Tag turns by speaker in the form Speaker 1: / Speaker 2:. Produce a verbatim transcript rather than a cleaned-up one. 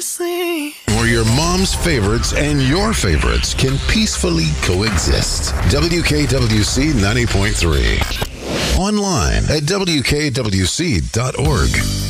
Speaker 1: honestly.
Speaker 2: Where your mom's favorites and your favorites can peacefully coexist. W K W C ninety point three. Online at W K W C dot org.